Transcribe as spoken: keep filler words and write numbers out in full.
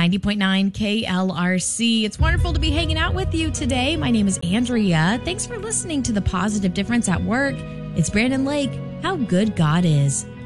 ninety point nine K L R C. It's wonderful to be hanging out with you today. My name is Andrea. Thanks for listening to The Positive Difference at Work. It's Brandon Lake. How good God is.